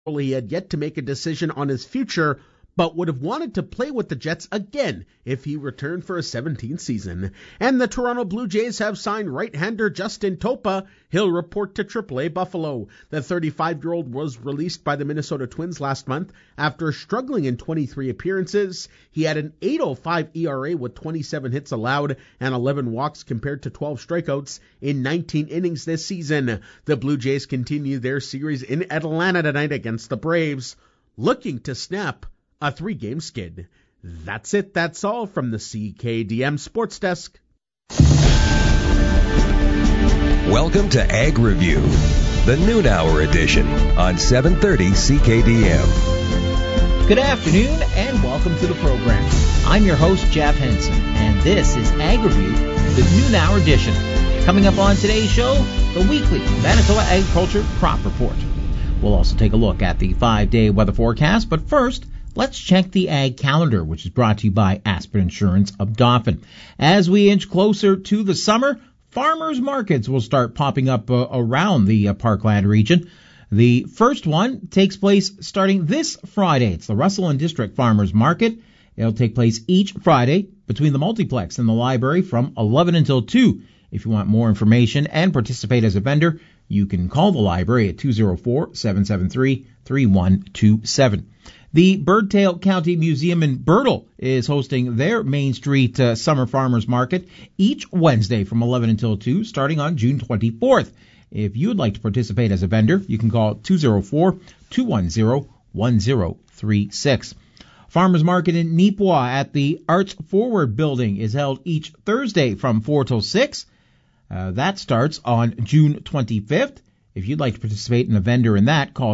He had yet to make a decision on his future, but would have wanted to play with the Jets again if he returned for a 17th season. And the Toronto Blue Jays have signed right-hander Justin Topa. He'll report to AAA Buffalo. The 35-year-old was released by the Minnesota Twins last month after struggling in 23 appearances. He had an 8.05 ERA with 27 hits allowed and 11 walks compared to 12 strikeouts in 19 innings this season. The Blue Jays continue their series in Atlanta tonight against the Braves, looking to snap a 3-game skid. That's it. That's all from the CKDM Sports Desk. Welcome to Ag Review, the noon hour edition on 730 CKDM. Good afternoon and welcome to the program. I'm your host, Jeff Henson, and this is Ag Review, the noon hour edition. Coming up on today's show, the weekly Manitoba Agriculture Crop Report. We'll also take a look at the 5-day weather forecast, but first, let's check the ag calendar, which is brought to you by Aspen Insurance of Dauphin. As we inch closer to the summer, farmers markets will start popping up around the Parkland region. The first one takes place starting this Friday. It's the Russell and District Farmers Market. It'll take place each Friday between the multiplex and the library from 11 until 2. If you want more information and participate as a vendor, you can call the library at 204-773-3127. The Birdtail County Museum in Birtle is hosting their Main Street Summer Farmers Market each Wednesday from 11 until 2, starting on June 24th. If you would like to participate as a vendor, you can call 204-210-1036. Farmers Market in Neepawa at the Arts Forward Building is held each Thursday from 4 till 6. That starts on June 25th. If you'd like to participate in a vendor in that, call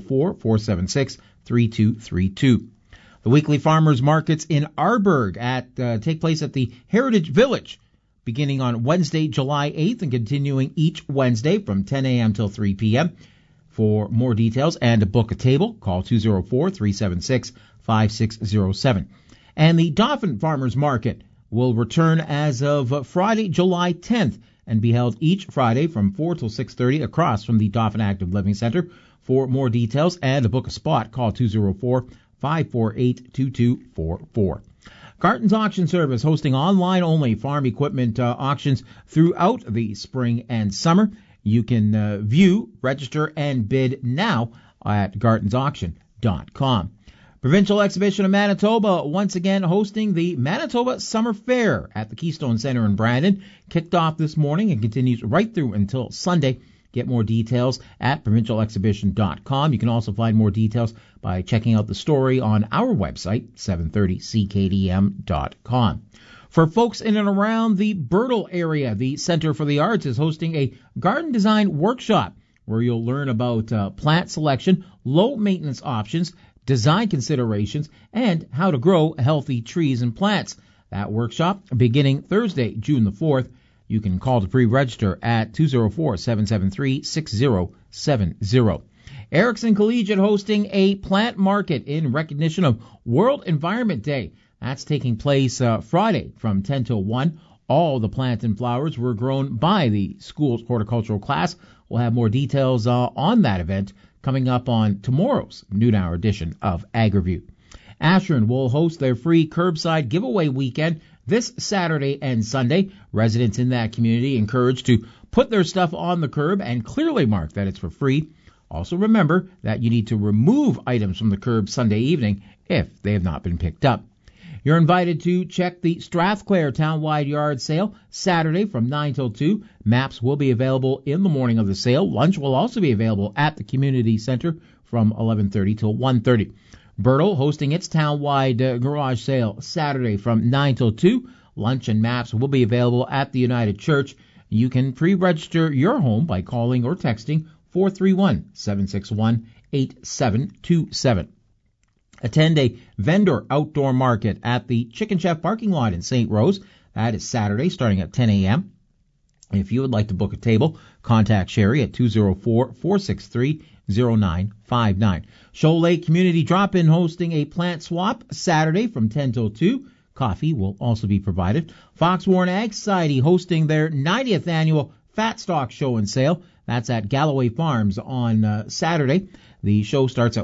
204-476-3232. The weekly farmers markets in Arborg take place at the Heritage Village, beginning on Wednesday, July 8th, and continuing each Wednesday from 10 a.m. till 3 p.m. For more details and to book a table, call 204-376-5607. And the Dauphin Farmers Market will return as of Friday, July 10th, and be held each Friday from 4 till 6:30 across from the Dauphin Active Living Center. For more details and to book a spot, call 204-548-2244. Garton's Auction Service hosting online-only farm equipment auctions throughout the spring and summer. You can view, register, and bid now at gartonsauction.com. Provincial Exhibition of Manitoba once again hosting the Manitoba Summer Fair at the Keystone Center in Brandon. Kicked off this morning and continues right through until Sunday. Get more details at provincialexhibition.com. You can also find more details by checking out the story on our website, 730ckdm.com. For folks in and around the Birtle area, the Center for the Arts is hosting a garden design workshop where you'll learn about plant selection, low maintenance options, design considerations, and how to grow healthy trees and plants. That workshop beginning Thursday, June the 4th. You can call to pre-register at 204-773-6070. Erickson Collegiate hosting a plant market in recognition of World Environment Day. That's taking place Friday from 10 till 1. All the plants and flowers were grown by the school's horticultural class. We'll have more details on that event coming up on tomorrow's noon hour edition of Ag Review. Ashern will host their free curbside giveaway weekend this Saturday and Sunday. Residents in that community encouraged to put their stuff on the curb and clearly mark that it's for free. Also remember that you need to remove items from the curb Sunday evening if they have not been picked up. You're invited to check the Strathclair Townwide Yard Sale Saturday from 9 till 2. Maps will be available in the morning of the sale. Lunch will also be available at the Community Center from 11:30 till 1:30. Birtle hosting its Townwide Garage Sale Saturday from 9 till 2. Lunch and maps will be available at the United Church. You can pre-register your home by calling or texting 431-761-8727. Attend a vendor outdoor market at the Chicken Chef parking lot in St. Rose. That is Saturday starting at 10 a.m. If you would like to book a table, contact Sherry at 204-463-0959. Shoal Lake Community Drop-In hosting a plant swap Saturday from 10 till 2. Coffee will also be provided. Foxwarren Ag Society hosting their 90th annual Fat Stock Show and Sale. That's at Galloway Farms on Saturday. The show starts at